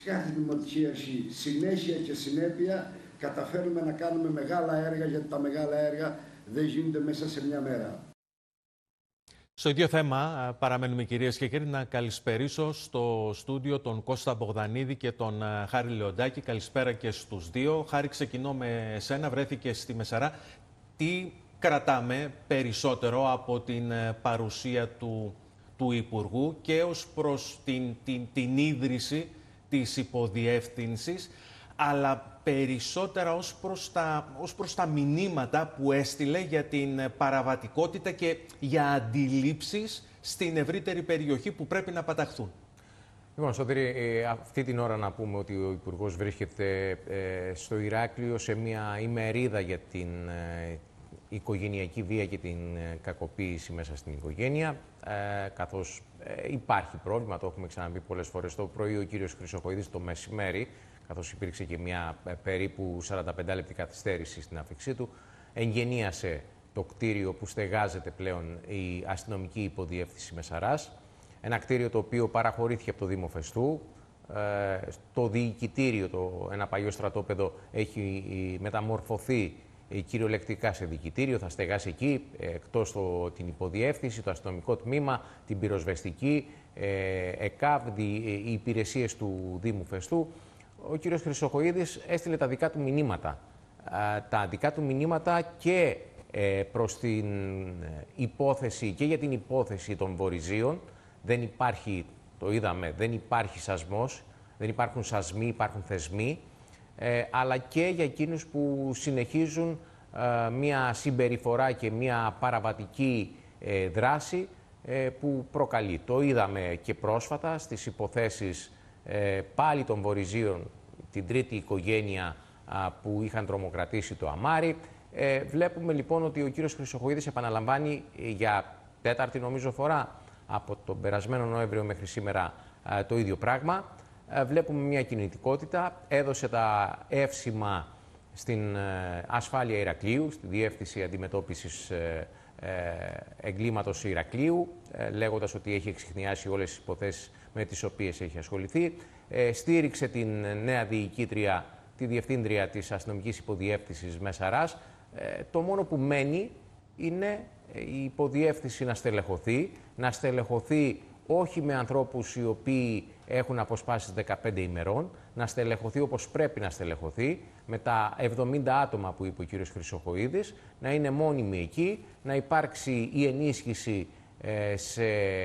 Κάθε δημοσίευση, συνέχεια και συνέπεια, καταφέρουμε να κάνουμε μεγάλα έργα, γιατί τα μεγάλα έργα δεν γίνονται μέσα σε μια μέρα. Στο ίδιο θέμα παραμένουμε, κυρίες και κύριοι, να καλησπερίσω στο στούντιο τον Κώστα Μπογδανίδη και τον Χάρη Λεοντάκη. Καλησπέρα και στους δύο. Χάρη, ξεκινώ με εσένα. Βρέθηκε στη Μεσαρά. Τι κρατάμε περισσότερο από την παρουσία του Υπουργού και ως προς την ίδρυση της υποδιεύθυνσης, αλλά περισσότερα ως προς τα μηνύματα που έστειλε για την παραβατικότητα και για αντιλήψεις στην ευρύτερη περιοχή που πρέπει να παταχθούν? Λοιπόν, Σωτήρη, αυτή την ώρα να πούμε ότι ο Υπουργός βρίσκεται στο Ηράκλειο σε μια ημερίδα για την οικογενειακή βία και την κακοποίηση μέσα στην οικογένεια, καθώς υπάρχει πρόβλημα, το έχουμε ξαναπεί πολλές φορές. Το πρωί ο κύριος Χρυσοχοΐδης, το μεσημέρι, καθώς υπήρξε και μια περίπου 45 λεπτή καθυστέρηση στην άφηξή του, εγγενίασε το κτίριο που στεγάζεται πλέον η αστυνομική υποδιεύθυνση Μεσαράς. Ένα κτίριο το οποίο παραχωρήθηκε από το Δήμο Φεστού. Το διοικητήριο, ένα παλιό στρατόπεδο, έχει μεταμορφωθεί κυριολεκτικά σε διοικητήριο. Θα στεγάσει εκεί, εκτός την υποδιεύθυνση, το αστυνομικό τμήμα, την πυροσβεστική, ΕΚΑΒ, οι υπηρεσίες του Δήμου Φεστού. Ο κύριος Χρυσοχοΐδης έστειλε τα δικά του μηνύματα. Τα δικά του μηνύματα και προς την υπόθεση και για την υπόθεση των Βορειζίων. Δεν υπάρχει, το είδαμε, δεν υπάρχει σασμός, δεν υπάρχουν σασμοί, υπάρχουν θεσμοί, αλλά και για εκείνους που συνεχίζουν μια συμπεριφορά και μια παραβατική δράση που προκαλεί. Το είδαμε και πρόσφατα στις υποθέσεις πάλι των Βορειζίων, την τρίτη οικογένεια που είχαν τρομοκρατήσει το Αμάρι. Βλέπουμε λοιπόν ότι ο κύριος Χρυσοχοΐδης επαναλαμβάνει για τέταρτη νομίζω φορά από τον περασμένο Νοέμβριο μέχρι σήμερα το ίδιο πράγμα. Βλέπουμε μια κινητικότητα, έδωσε τα εύσημα στην ασφάλεια Ηρακλείου, στη Διεύθυνση Αντιμετώπισης Εγκλήματος Ηρακλείου, λέγοντας ότι έχει εξιχνιάσει όλες τις υποθέσεις με τις οποίες έχει ασχοληθεί. Στήριξε την νέα διοικήτρια, τη διευθύντρια της αστυνομικής υποδιεύθυνσης Μεσαράς. Το μόνο που μένει είναι η υποδιεύθυνση να στελεχωθεί όχι με ανθρώπους οι οποίοι έχουν αποσπάσεις 15 ημερών, να στελεχωθεί όπως πρέπει να στελεχωθεί, με τα 70 άτομα που είπε ο κύριος Χρυσοχοΐδης, να είναι μόνιμοι εκεί, να υπάρξει η ενίσχυση σε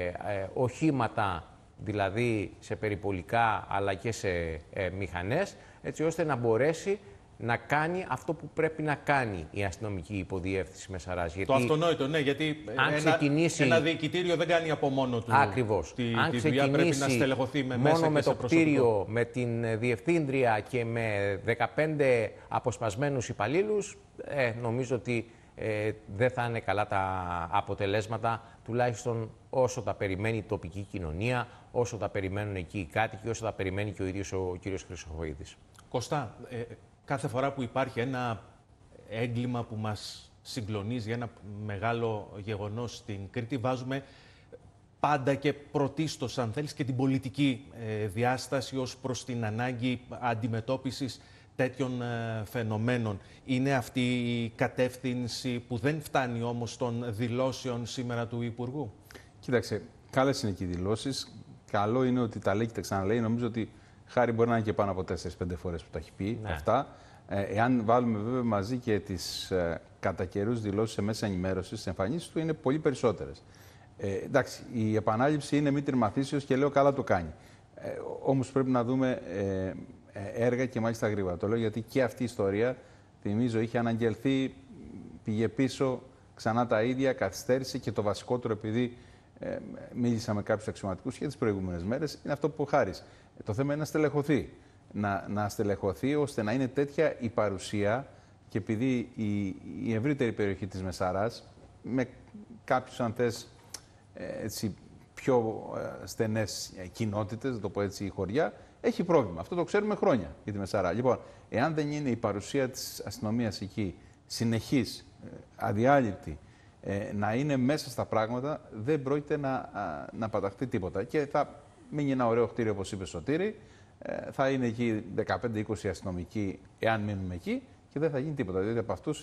οχήματα, δηλαδή σε περιπολικά αλλά και σε μηχανές, έτσι ώστε να μπορέσει να κάνει αυτό που πρέπει να κάνει η αστυνομική υποδιεύθυνση Μεσαράς. Γιατί το αυτονόητο, ναι, γιατί ένα διοικητήριο δεν κάνει από μόνο του. Ακριβώς. Τη δουλειά πρέπει να στελεχωθεί με μέσα μόνο και με σε το κτίριο, με την διευθύντρια και με 15 αποσπασμένους υπαλλήλους, νομίζω ότι δεν θα είναι καλά τα αποτελέσματα, τουλάχιστον όσο τα περιμένει η τοπική κοινωνία, όσο τα περιμένουν εκεί οι κάτοικοι, όσο τα περιμένει και ο ίδιος ο κύριος Χρυσοχοΐδης. Κωστά, κάθε φορά που υπάρχει ένα έγκλημα που μας συγκλονίζει, ένα μεγάλο γεγονός στην Κρήτη, βάζουμε πάντα και πρωτίστως, αν θέλεις, και την πολιτική διάσταση ως προς την ανάγκη αντιμετώπισης τέτοιων φαινομένων. Είναι αυτή η κατεύθυνση που δεν φτάνει όμως των δηλώσεων σήμερα του Υπουργού? Κοίταξε, καλές είναι και οι δηλώσεις. Καλό είναι ότι τα λέει και τα ξαναλέει. Νομίζω ότι Χάρη μπορεί να είναι και πάνω από 4-5 φορές που τα έχει πει αυτά. Εάν βάλουμε βέβαια μαζί και τις κατά καιρούς δηλώσεις σε μέσα ενημέρωσης, τις εμφανίσεις του είναι πολύ περισσότερες. Εντάξει, η επανάληψη είναι μήτρη μαθήσεως και λέω καλά το κάνει. Όμως πρέπει να δούμε έργα και μάλιστα γρήγορα. Το λέω γιατί και αυτή η ιστορία, θυμίζω, είχε αναγγελθεί, πήγε πίσω, ξανά τα ίδια, καθυστέρησε και το βασικότερο, επειδή μίλησα με κάποιους αξιωματικούς και τις προηγούμενες μέρες, είναι αυτό που ο Χάρης. Το θέμα είναι να στελεχωθεί. Να στελεχωθεί ώστε να είναι τέτοια η παρουσία, και επειδή η ευρύτερη περιοχή της Μεσαράς, με κάποιους, αν θες, έτσι, πιο στενές κοινότητες, να το πω έτσι, χωριά, έχει πρόβλημα. Αυτό το ξέρουμε χρόνια για τη Μεσαρά. Λοιπόν, εάν δεν είναι η παρουσία της αστυνομίας εκεί συνεχής, αδιάλειπτη, να είναι μέσα στα πράγματα, δεν πρόκειται να παταχθεί τίποτα. Και θα μείνει ένα ωραίο κτίριο, όπως είπε Σωτήρη, θα είναι εκεί 15-20 αστυνομικοί, εάν μείνουμε εκεί, και δεν θα γίνει τίποτα. Διότι από αυτούς